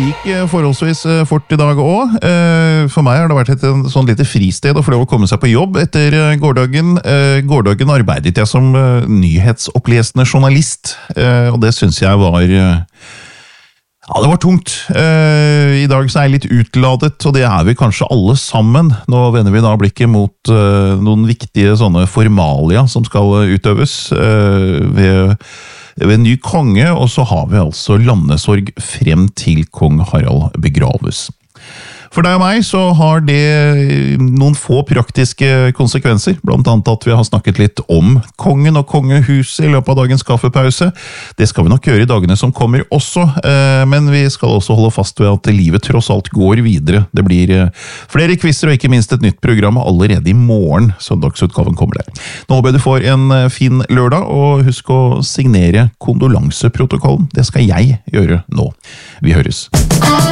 gikk forholdsvis fort I dag også. For meg har det vært et sånn lite fristed å få lov å komme seg på jobb etter gårdagen. Gårdagen arbeidet jeg som nyhetsopplesende journalist, og det synes jeg var... Ja, det var tungt. I dag så jeg litt utladet, og det vi kanskje alle sammen. Nå vender vi da blikket mot noen viktige sånne formalia som skal utøves ved ny konge, og så har vi altså landesorg frem til kong Harald begraves. For deg og meg så har det noen få praktiske konsekvenser, blant annet at vi har snakket litt om kongen og kongehuset I løpet av dagens kaffepause. Det skal vi nok gjøre I dagene som kommer også, men vi skal også holde fast ved at livet tross alt går videre. Det blir flere quizzer og ikke minst et nytt program allerede I morgen. Søndagsutgaven kommer der. Nå håper jeg du får en fin lørdag, og husk å signere kondolanseprotokollen. Det skal jeg gjøre nå. Vi høres.